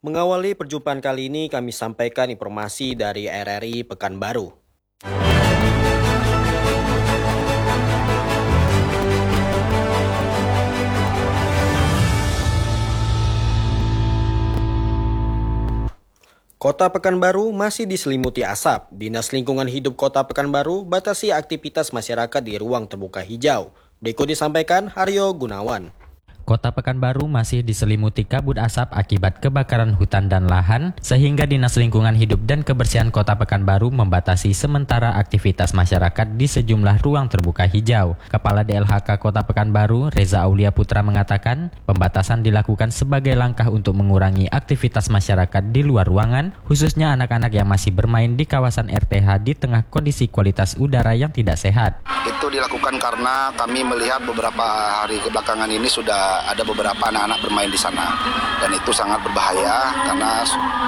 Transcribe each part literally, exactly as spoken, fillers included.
Mengawali perjumpaan kali ini, kami sampaikan informasi dari R R I Pekanbaru. Kota Pekanbaru masih diselimuti asap. Dinas Lingkungan Hidup Kota Pekanbaru batasi aktivitas masyarakat di ruang terbuka hijau. Berikut disampaikan Haryo Gunawan. Kota Pekanbaru masih diselimuti kabut asap akibat kebakaran hutan dan lahan, sehingga Dinas Lingkungan Hidup dan Kebersihan Kota Pekanbaru membatasi sementara aktivitas masyarakat di sejumlah ruang terbuka hijau. Kepala D L H K Kota Pekanbaru, Reza Aulia Putra mengatakan, pembatasan dilakukan sebagai langkah untuk mengurangi aktivitas masyarakat di luar ruangan, khususnya anak-anak yang masih bermain di kawasan R T H di tengah kondisi kualitas udara yang tidak sehat. Itu dilakukan karena kami melihat beberapa hari kebelakangan ini sudah ada beberapa anak-anak bermain di sana, dan itu sangat berbahaya karena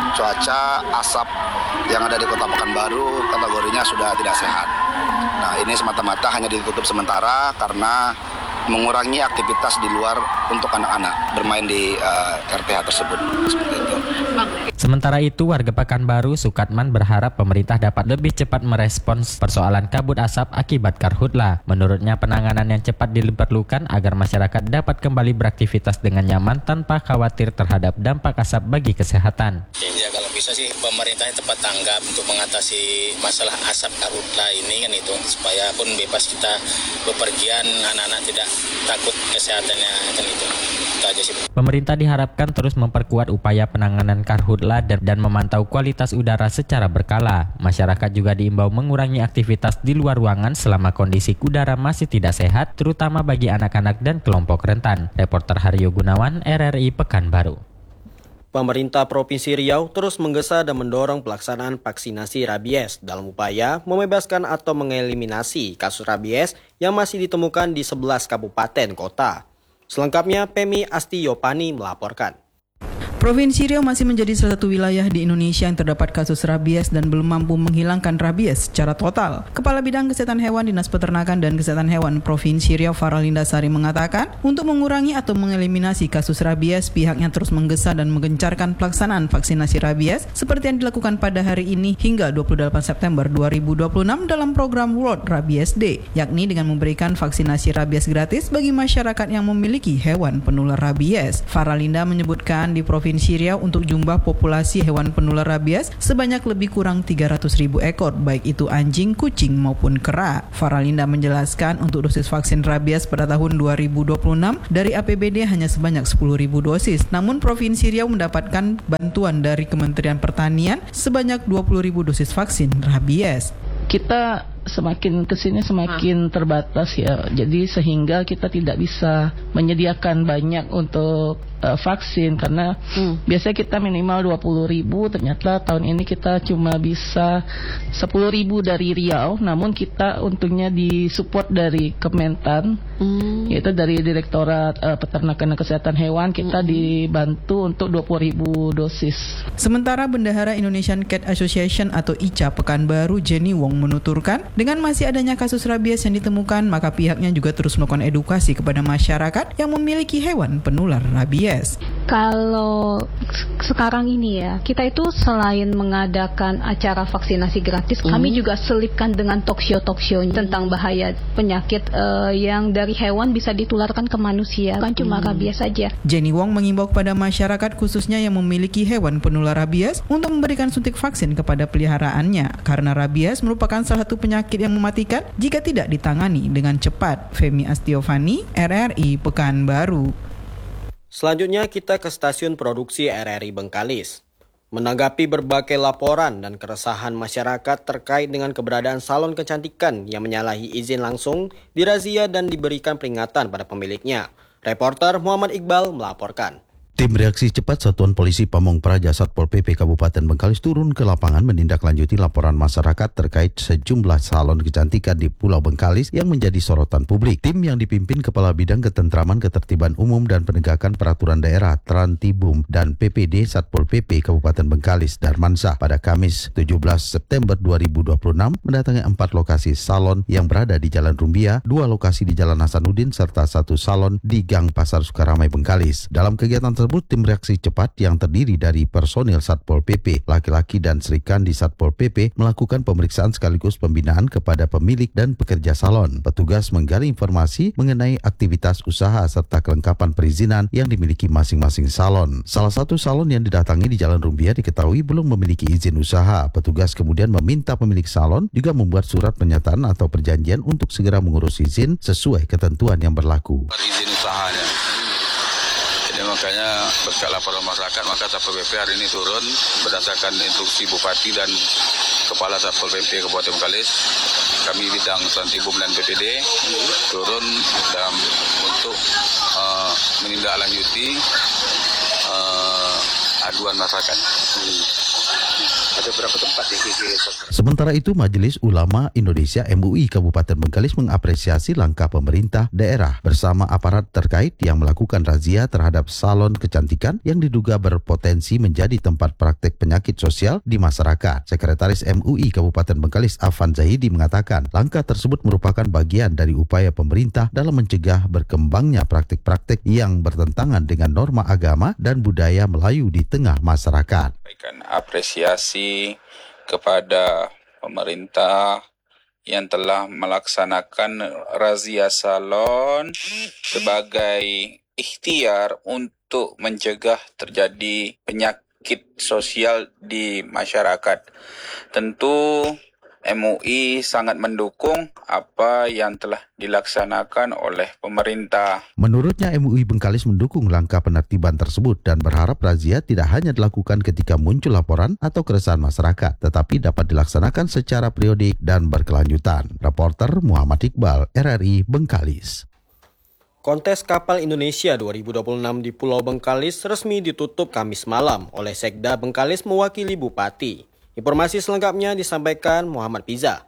cuaca asap yang ada di Kota Pekanbaru kategorinya sudah tidak sehat. Nah, ini semata-mata hanya ditutup sementara karena mengurangi aktivitas di luar untuk anak-anak bermain di uh, R T H tersebut. Seperti itu. Sementara itu, warga Pekanbaru, Sukatman berharap pemerintah dapat lebih cepat merespons persoalan kabut asap akibat karhutla. Menurutnya, penanganan yang cepat diperlukan agar masyarakat dapat kembali beraktivitas dengan nyaman tanpa khawatir terhadap dampak asap bagi kesehatan. Ya, kalau bisa sih pemerintahnya tepat tanggap untuk mengatasi masalah asap karhutla ini kan itu, supaya pun bebas kita bepergian, anak-anak tidak takut kesehatannya kan itu. Itu aja sih. Pemerintah diharapkan terus memperkuat upaya penanganan karhutla dan, dan memantau kualitas udara secara berkala. Masyarakat juga diimbau mengurangi aktivitas di luar ruangan selama kondisi udara masih tidak sehat, terutama bagi anak-anak dan kelompok rentan. Reporter Haryo Gunawan, R R I Pekanbaru. Pemerintah Provinsi Riau terus menggesa dan mendorong pelaksanaan vaksinasi rabies dalam upaya membebaskan atau mengeliminasi kasus rabies yang masih ditemukan di sebelas kabupaten kota. Selengkapnya, Pemi Astiyopani melaporkan. Provinsi Riau masih menjadi salah satu wilayah di Indonesia yang terdapat kasus rabies dan belum mampu menghilangkan rabies secara total. Kepala Bidang Kesehatan Hewan Dinas Peternakan dan Kesehatan Hewan Provinsi Riau, Faralinda Sari mengatakan, untuk mengurangi atau mengeliminasi kasus rabies, pihaknya terus menggesa dan menggencarkan pelaksanaan vaksinasi rabies seperti yang dilakukan pada hari ini hingga dua puluh delapan September dua ribu dua puluh enam dalam program World Rabies Day, yakni dengan memberikan vaksinasi rabies gratis bagi masyarakat yang memiliki hewan penular rabies. Faralinda menyebutkan di Provinsi Provinsi Riau untuk jumlah populasi hewan penular rabies sebanyak lebih kurang tiga ratus ribu ekor, baik itu anjing, kucing maupun kera. Faralinda menjelaskan untuk dosis vaksin rabies pada tahun dua ribu dua puluh enam dari A P B D hanya sebanyak sepuluh ribu dosis. Namun Provinsi Riau mendapatkan bantuan dari Kementerian Pertanian sebanyak dua puluh ribu dosis vaksin rabies. Kita semakin kesini semakin terbatas ya, jadi sehingga kita tidak bisa menyediakan banyak untuk uh, vaksin karena hmm. biasanya kita minimal dua puluh ribu, ternyata tahun ini kita cuma bisa sepuluh ribu dari Riau, namun kita untungnya disupport dari Kementan, hmm. yaitu dari Direktorat uh, Peternakan dan Kesehatan Hewan, kita hmm. dibantu untuk dua puluh ribu dosis. Sementara Bendahara Indonesian Cat Association atau I C A Pekanbaru, Jenny Wong menuturkan, dengan masih adanya kasus rabies yang ditemukan, maka pihaknya juga terus melakukan edukasi kepada masyarakat yang memiliki hewan penular rabies. Kalau sekarang ini ya, kita itu selain mengadakan acara vaksinasi gratis, hmm. kami juga selipkan dengan talkshow-talkshow hmm. tentang bahaya penyakit uh, yang dari hewan bisa ditularkan ke manusia, kan cuma hmm. rabies saja. Jenny Wong mengimbau kepada masyarakat khususnya yang memiliki hewan penular rabies untuk memberikan suntik vaksin kepada peliharaannya, karena rabies merupakan salah satu penyakit yang mematikan jika tidak ditangani dengan cepat. Femi Astiyopani, R R I Pekanbaru. Selanjutnya kita ke stasiun produksi R R I Bengkalis. Menanggapi berbagai laporan dan keresahan masyarakat terkait dengan keberadaan salon kecantikan yang menyalahi izin langsung, dirazia dan diberikan peringatan pada pemiliknya. Reporter Muhammad Iqbal melaporkan. Tim reaksi cepat Satuan Polisi Pamong Praja Satpol P P Kabupaten Bengkalis turun ke lapangan menindaklanjuti laporan masyarakat terkait sejumlah salon kecantikan di Pulau Bengkalis yang menjadi sorotan publik. Tim yang dipimpin Kepala Bidang Ketentraman Ketertiban Umum dan Penegakan Peraturan Daerah Trantibum dan P P D Satpol P P Kabupaten Bengkalis Darmansah pada Kamis tujuh belas September dua ribu dua puluh enam mendatangi empat lokasi salon yang berada di Jalan Rumbia, dua lokasi di Jalan Hasanuddin serta satu salon di Gang Pasar Sukaramai Bengkalis. Dalam kegiatan tersebut tersebut, tim reaksi cepat yang terdiri dari personil Satpol P P, laki-laki dan Serikandi Satpol P P melakukan pemeriksaan sekaligus pembinaan kepada pemilik dan pekerja salon. Petugas menggali informasi mengenai aktivitas usaha serta kelengkapan perizinan yang dimiliki masing-masing salon. Salah satu salon yang didatangi di Jalan Rumbia diketahui belum memiliki izin usaha. Petugas kemudian meminta pemilik salon juga membuat surat pernyataan atau perjanjian untuk segera mengurus izin sesuai ketentuan yang berlaku. Izin usahanya. Jadi makanya berkat laporan masyarakat, maka Satpol P P hari ini turun berdasarkan instruksi Bupati dan Kepala Satpol P P Kabupaten Bengkalis. Kami bidang Santibum dan B P D turun dalam untuk uh, menindaklanjuti uh, aduan masyarakat. Ada berapa tempat yang kira-kira? Sementara itu, Majelis Ulama Indonesia M U I Kabupaten Bengkalis mengapresiasi langkah pemerintah daerah bersama aparat terkait yang melakukan razia terhadap salon kecantikan yang diduga berpotensi menjadi tempat praktek penyakit sosial di masyarakat. Sekretaris M U I Kabupaten Bengkalis Afan Zahidi mengatakan langkah tersebut merupakan bagian dari upaya pemerintah dalam mencegah berkembangnya praktik-praktik yang bertentangan dengan norma agama dan budaya Melayu di tengah masyarakat. Berikan apresiasi kepada pemerintah yang telah melaksanakan razia salon sebagai ikhtiar untuk mencegah terjadi penyakit sosial di masyarakat. Tentu M U I sangat mendukung apa yang telah dilaksanakan oleh pemerintah. Menurutnya, M U I Bengkalis mendukung langkah penertiban tersebut dan berharap razia tidak hanya dilakukan ketika muncul laporan atau keresahan masyarakat, tetapi dapat dilaksanakan secara periodik dan berkelanjutan. Reporter Muhammad Iqbal, R R I Bengkalis. Kontes Kapal Indonesia dua ribu dua puluh enam di Pulau Bengkalis resmi ditutup Kamis malam oleh Sekda Bengkalis mewakili Bupati. Informasi selengkapnya disampaikan Muhammad Piza.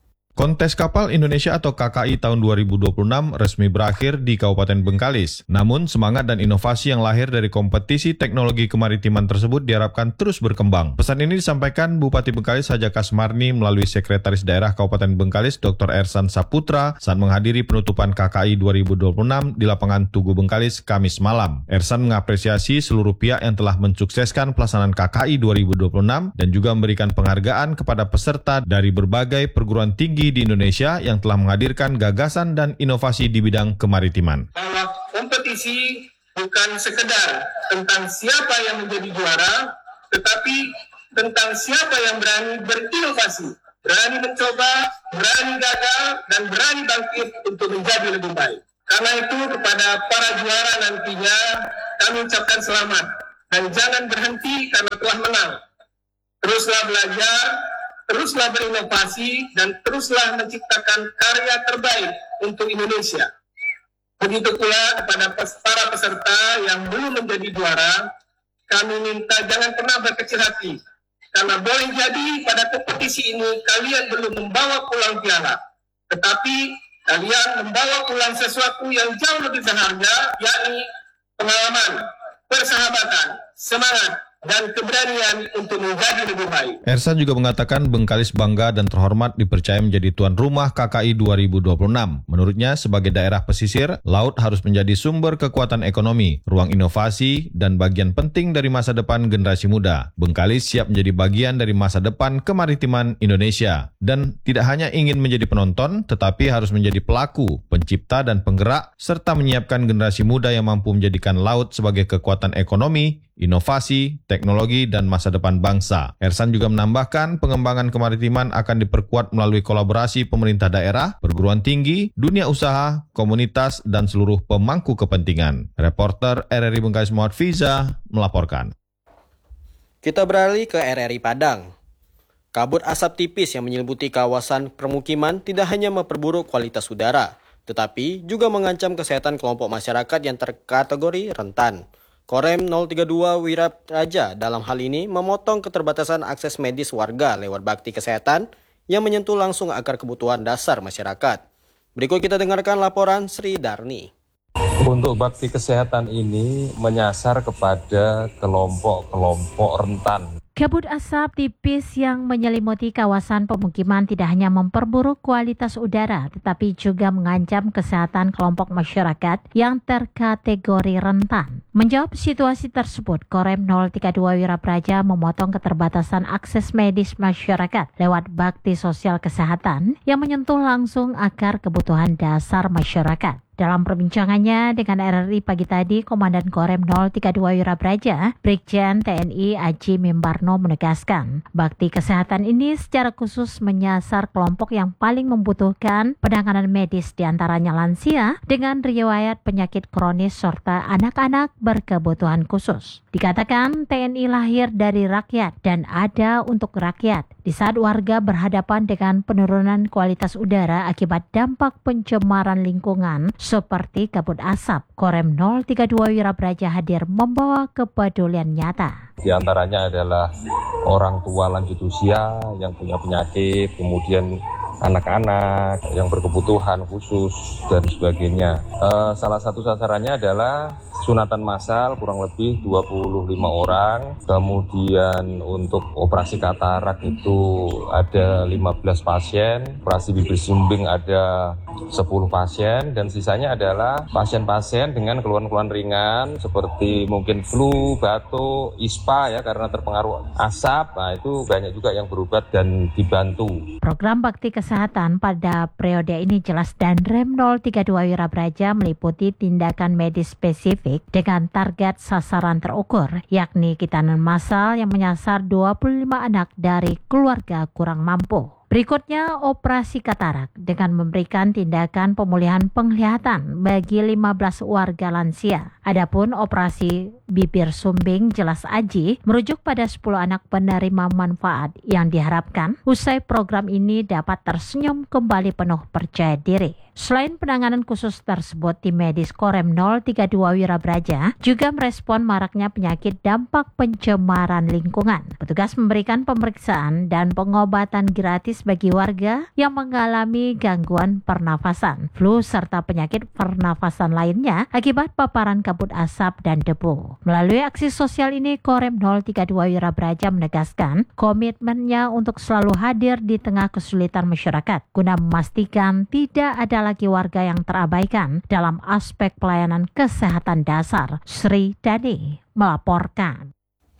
Kontes Kapal Indonesia atau K K I tahun dua ribu dua puluh enam resmi berakhir di Kabupaten Bengkalis. Namun, semangat dan inovasi yang lahir dari kompetisi teknologi kemaritiman tersebut diharapkan terus berkembang. Pesan ini disampaikan Bupati Bengkalis Haja Kasmarni melalui Sekretaris Daerah Kabupaten Bengkalis Doktor Ersan Saputra saat menghadiri penutupan K K I dua ribu dua puluh enam di lapangan Tugu Bengkalis Kamis malam. Ersan mengapresiasi seluruh pihak yang telah mensukseskan pelaksanaan K K I dua ribu dua puluh enam dan juga memberikan penghargaan kepada peserta dari berbagai perguruan tinggi di Indonesia yang telah menghadirkan gagasan dan inovasi di bidang kemaritiman. Bahwa kompetisi bukan sekedar tentang siapa yang menjadi juara, tetapi tentang siapa yang berani berinovasi, berani mencoba, berani gagal, dan berani bangkit untuk menjadi lebih baik. Karena itu kepada para juara nantinya kami ucapkan selamat dan jangan berhenti karena telah menang. Teruslah belajar, teruslah berinovasi, dan teruslah menciptakan karya terbaik untuk Indonesia. Begitu pula kepada para peserta yang belum menjadi juara, kami minta jangan pernah berkecil hati. Karena boleh jadi pada kompetisi ini kalian belum membawa pulang piala. Tetapi kalian membawa pulang sesuatu yang jauh lebih berharga, yakni pengalaman, persahabatan, semangat, dan keberanian untuk menjadi lebih baik. Ersan juga mengatakan Bengkalis bangga dan terhormat dipercaya menjadi tuan rumah K K I dua ribu dua puluh enam. Menurutnya, sebagai daerah pesisir, laut harus menjadi sumber kekuatan ekonomi, ruang inovasi, dan bagian penting dari masa depan generasi muda. Bengkalis siap menjadi bagian dari masa depan kemaritiman Indonesia. Dan tidak hanya ingin menjadi penonton, tetapi harus menjadi pelaku, pencipta, dan penggerak, serta menyiapkan generasi muda yang mampu menjadikan laut sebagai kekuatan ekonomi, inovasi, teknologi, dan masa depan bangsa. Ersan juga menambahkan pengembangan kemaritiman akan diperkuat melalui kolaborasi pemerintah daerah, perguruan tinggi, dunia usaha, komunitas, dan seluruh pemangku kepentingan. Reporter R R I Bengkalis Muhammad Fiza melaporkan. Kita beralih ke R R I Padang. Kabut asap tipis yang menyelimuti kawasan permukiman tidak hanya memperburuk kualitas udara, tetapi juga mengancam kesehatan kelompok masyarakat yang terkategori rentan. Korem nol tiga dua Wirapraja dalam hal ini memotong keterbatasan akses medis warga lewat bakti kesehatan yang menyentuh langsung akar kebutuhan dasar masyarakat. Berikut kita dengarkan laporan Sri Darni. Untuk bakti kesehatan ini menyasar kepada kelompok-kelompok rentan. Kabut asap tipis yang menyelimuti kawasan pemukiman tidak hanya memperburuk kualitas udara, tetapi juga mengancam kesehatan kelompok masyarakat yang terkategori rentan. Menjawab situasi tersebut, Korem nol tiga dua Wirabraja memotong keterbatasan akses medis masyarakat lewat bakti sosial kesehatan yang menyentuh langsung akar kebutuhan dasar masyarakat. Dalam perbincangannya dengan R R I pagi tadi, Komandan Korem nol tiga dua Wirabraja, Brigjen T N I Aji Mimbarno menegaskan, bakti kesehatan ini secara khusus menyasar kelompok yang paling membutuhkan penanganan medis, diantaranya lansia dengan riwayat penyakit kronis serta anak-anak berkebutuhan khusus. Dikatakan T N I lahir dari rakyat dan ada untuk rakyat. Di saat warga berhadapan dengan penurunan kualitas udara akibat dampak pencemaran lingkungan seperti kabut asap, Korem nol tiga dua Wirabraja hadir membawa kepedulian nyata. Di antaranya adalah orang tua lanjut usia yang punya penyakit, kemudian anak-anak yang berkebutuhan khusus dan sebagainya. Uh, salah satu sasarannya adalah sunatan massal kurang lebih dua puluh lima orang, kemudian untuk operasi katarak itu ada lima belas pasien, operasi bibir sumbing ada sepuluh pasien, dan sisanya adalah pasien-pasien dengan keluhan-keluhan ringan seperti mungkin flu, batuk, ispa ya karena terpengaruh asap. Nah itu banyak juga yang berobat dan dibantu. Program bakti kesehatan pada periode ini jelas, dan Rem nol tiga dua Wirabraja meliputi tindakan medis spesifik dengan target sasaran terukur, yakni kitanan massal yang menyasar dua puluh lima anak dari keluarga kurang mampu. Berikutnya, operasi katarak dengan memberikan tindakan pemulihan penglihatan bagi lima belas warga lansia. Adapun operasi bibir sumbing jelas Aji merujuk pada sepuluh anak penerima manfaat yang diharapkan usai program ini dapat tersenyum kembali penuh percaya diri. Selain penanganan khusus tersebut, tim medis Korem nol tiga dua Wirabraja juga merespon maraknya penyakit dampak pencemaran lingkungan. Petugas memberikan pemeriksaan dan pengobatan gratis bagi warga yang mengalami gangguan pernafasan, flu, serta penyakit pernafasan lainnya akibat paparan kabut asap dan debu. Melalui aksi sosial ini, Korem nol tiga dua Wirabraja menegaskan komitmennya untuk selalu hadir di tengah kesulitan masyarakat guna memastikan tidak ada lagi warga yang terabaikan dalam aspek pelayanan kesehatan dasar. Sri Dani melaporkan.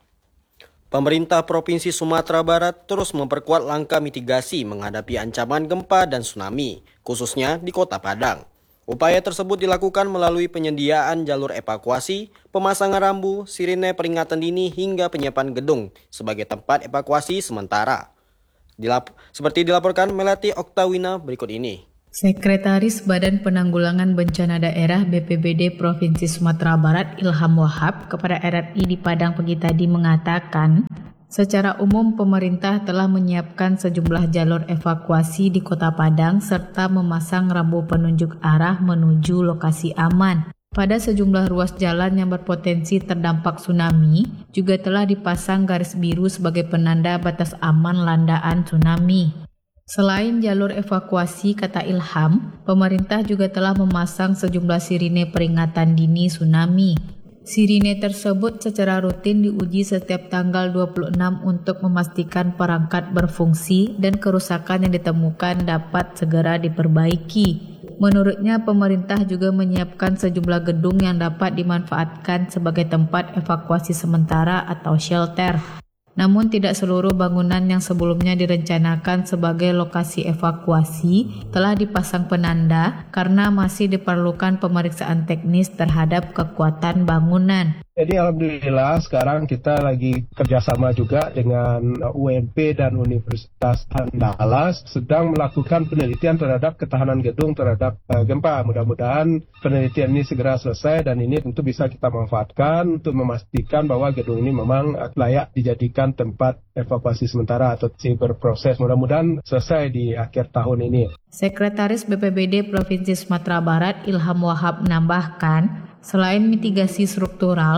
Pemerintah Provinsi Sumatera Barat terus memperkuat langkah mitigasi menghadapi ancaman gempa dan tsunami, khususnya di Kota Padang. Upaya tersebut dilakukan melalui penyediaan jalur evakuasi, pemasangan rambu, sirine peringatan dini, hingga penyiapan gedung sebagai tempat evakuasi sementara. Dilap- seperti dilaporkan Melati Oktawina berikut ini. Sekretaris Badan Penanggulangan Bencana Daerah B P B D Provinsi Sumatera Barat Ilham Wahab kepada R R I di Padang pagi tadi mengatakan, secara umum pemerintah telah menyiapkan sejumlah jalur evakuasi di Kota Padang serta memasang rambu penunjuk arah menuju lokasi aman. Pada sejumlah ruas jalan yang berpotensi terdampak tsunami juga telah dipasang garis biru sebagai penanda batas aman landaan tsunami. Selain jalur evakuasi, kata Ilham, pemerintah juga telah memasang sejumlah sirine peringatan dini tsunami. Sirine tersebut secara rutin diuji setiap tanggal dua puluh enam untuk memastikan perangkat berfungsi dan kerusakan yang ditemukan dapat segera diperbaiki. Menurutnya, pemerintah juga menyiapkan sejumlah gedung yang dapat dimanfaatkan sebagai tempat evakuasi sementara atau shelter. Namun tidak seluruh bangunan yang sebelumnya direncanakan sebagai lokasi evakuasi telah dipasang penanda karena masih diperlukan pemeriksaan teknis terhadap kekuatan bangunan. Jadi alhamdulillah sekarang kita lagi kerjasama juga dengan U N P dan Universitas Andalas sedang melakukan penelitian terhadap ketahanan gedung terhadap uh, gempa. Mudah-mudahan penelitian ini segera selesai dan ini tentu bisa kita manfaatkan untuk memastikan bahwa gedung ini memang layak dijadikan tempat evakuasi sementara atau berproses. Mudah-mudahan selesai di akhir tahun ini. Sekretaris B P B D Provinsi Sumatera Barat Ilham Wahab menambahkan, selain mitigasi struktural,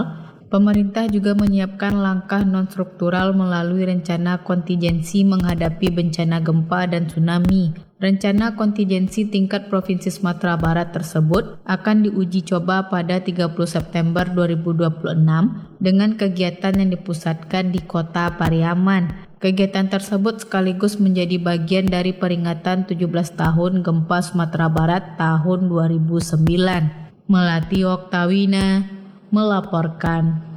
Pemerintah juga menyiapkan langkah non-struktural melalui rencana kontingensi menghadapi bencana gempa dan tsunami. Rencana kontingensi tingkat Provinsi Sumatera Barat tersebut akan diuji coba pada tiga puluh September dua ribu dua puluh enam dengan kegiatan yang dipusatkan di Kota Pariaman. Kegiatan tersebut sekaligus menjadi bagian dari peringatan tujuh belas tahun Gempa Sumatera Barat tahun dua ribu sembilan. Melati Oktawina melaporkan.